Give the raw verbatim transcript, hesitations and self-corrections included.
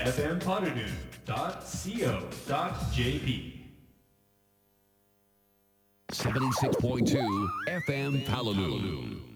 エフエム パルルン ドット シーオー ドット ジェーピー seventy-six point two F M Palaloo.